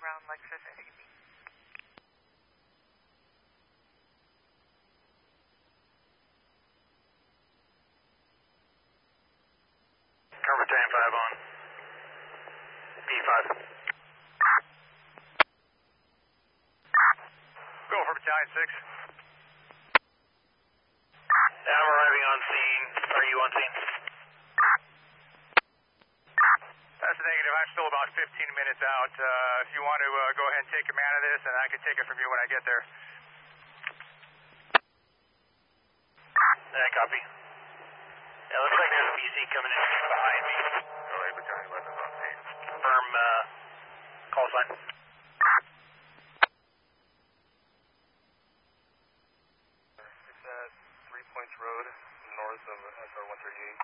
Brown Lexus SUV. Cover 10-5 on. B5. Go for battalion 6. I'm arriving on scene. Are you on scene? That's a negative. I'm still about 15 minutes out. If you want to go ahead and take command of this, and I can take it from you when I get there. Copy. Yeah, looks like there's a BC coming in behind me. LA Battalion 11 on scene. Confirm call sign. It's at 3 Points Road, north of SR 138.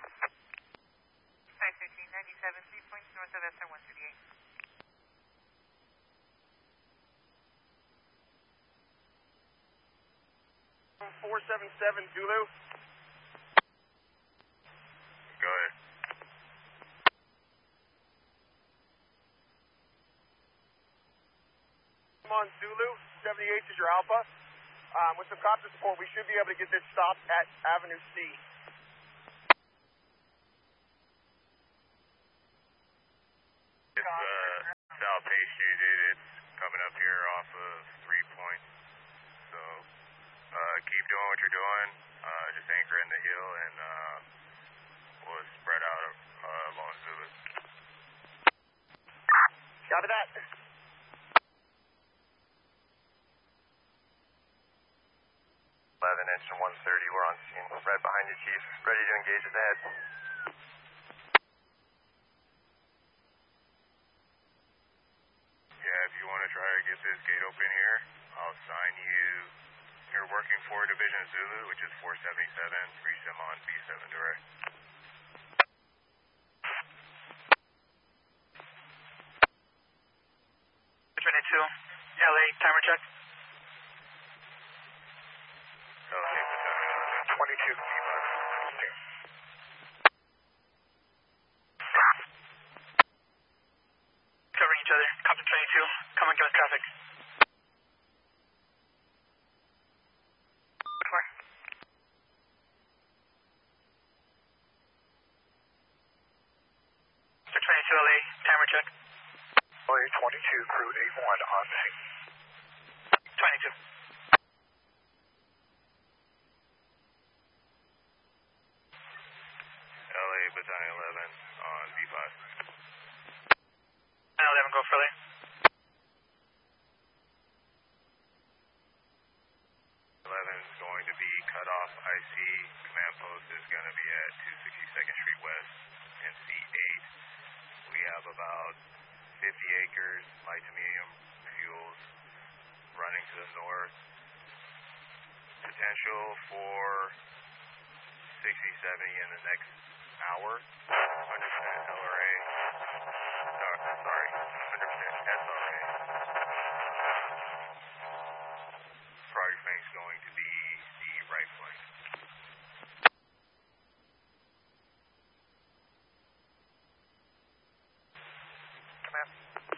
51397, 3 points north of SR 138. 477 Zulu. Go ahead. Come on, Zulu. 78 is your Alpha. With some copter support, we should be able to get this stopped at Avenue C. It's South Page shooted. It's coming up here off of 3 Points. So keep doing what you're doing. Just anchor in the hill and we'll spread out along Zulu. Copy that. 11 engine 130, we're on scene. Right behind you, Chief. Ready to engage ahead. Yeah, if you want to try to get this gate open here, I'll assign you. You're working for Division Zulu, which is 477, 3 sim on B7 direct. 22, LA, timer check. Okay, 22. Covering each other. Copy 22. Come on, give us traffic. Mr. 22 LA, timer check. LA 22, crew 81 on scene. 22. LA Battalion 11 on B5. 911, go for LA. 11 is going to be cut off. IC command post is going to be at 262nd Street West and C8. We have about 50 acres, light to medium fuels running to the north. Potential for 60, 70 in the next hour. 100% LRA. Sorry, 100% SRA. Project flank's going to be the right flank. Command.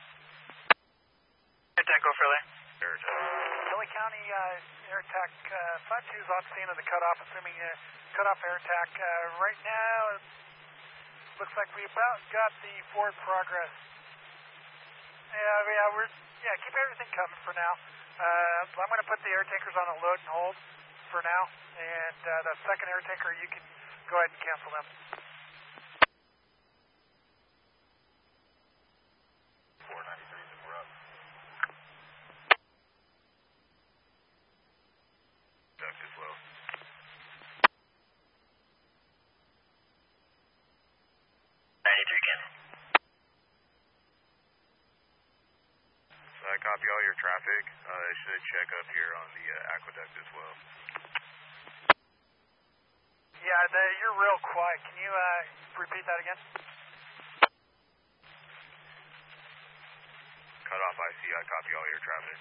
Air go for LA. LA County air attack 52 is on scene of the cutoff, assuming cutoff air attack. Right now, it looks like we about got the forward progress. Yeah, keep everything coming for now. I'm going to put the air tankers on a load and hold for now, and the second air tanker, you can go ahead and cancel them. 493, we're up. Duct is low. I copy all your traffic. It should check up here on the aqueduct as well. Yeah, you're real quiet. Can you repeat that again? Cut off IC, I copy all your traffic.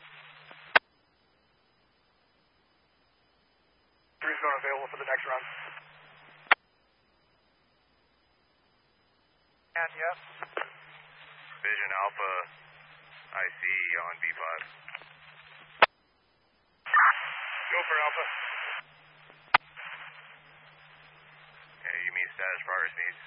3's going available for the next run. And yes. Vision Alpha, IC on V5. Go for Alpha. Okay, you mean status progress needs?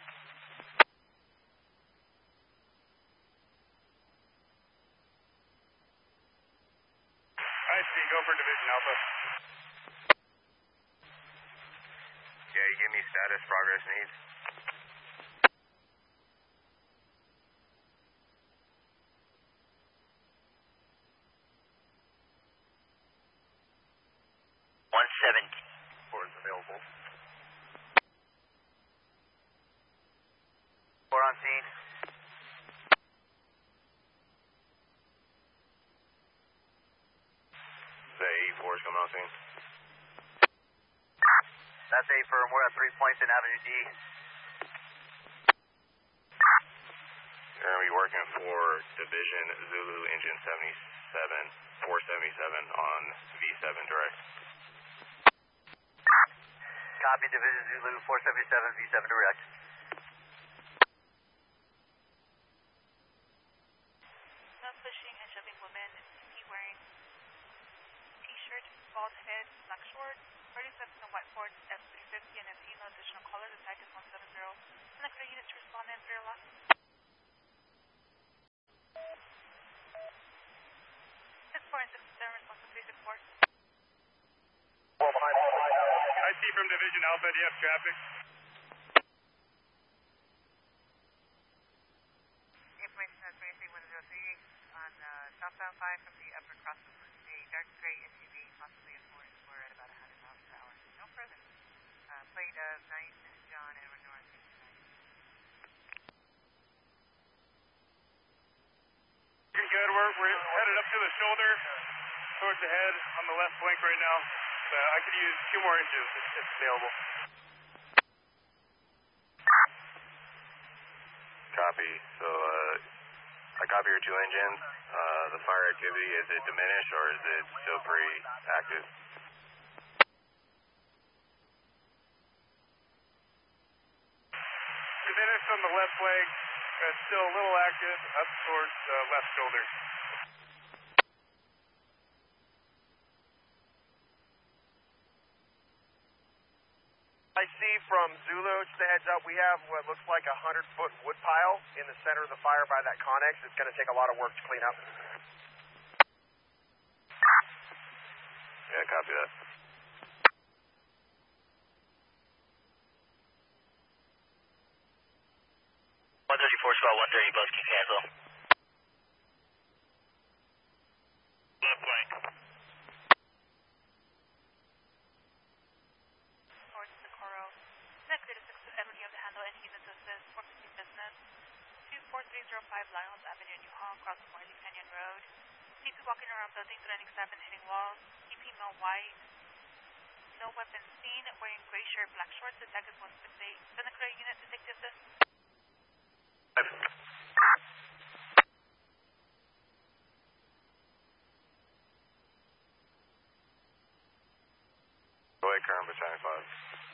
IC, go for Division Alpha. Yeah, you give me status progress needs? Four is available. 4 on scene. The A4 is coming on scene. That's A firm. We're at 3 points in Avenue D. You're going to be working for Division Zulu Engine 77, 477 on V7 direct. Copy, Division Zulu 477, V7 direct. No pushing and shoving women. He wearing t-shirt, bald head, black shorts, 37 in white Ford F350, and if no additional caller, the tag is 170. And the crew units respond in for your loss. 6-4 and 6-7, response to 364. IC from Division Alpha, do you have traffic? Information on 23103 on southbound 5 from the upper crosses with a dark gray SUV, possibly a Ford. We're at about 100 miles per hour. No further. Plate of 9 John Edward North. You're good. We're headed up to the shoulder, towards the head on the left flank right now. I could use 2 more inches if it's available. Copy. So, I copy your 2 engines. The fire activity, is it diminished or is it still pretty active? Diminished on the left leg. It's still a little active up towards the left shoulder. I see from Zulu, just a heads up, we have what looks like a 100-foot wood pile in the center of the fire by that Connex. It's going to take a lot of work to clean up. Yeah, copy that. Squad 130, bus can cancel. Left flank. Towards Socorro. Net clear to 6 Avenue of the handle any units to assist. 450 business. 24305 Lyons Avenue, New Hall, across Marley Canyon Road. CP walking around building, threatening staff and hitting walls. CP male white. No weapon seen. Wearing gray shirt, black shorts. The tag is 168. Send the clear unit to take distance. Go ahead, current battalion 5.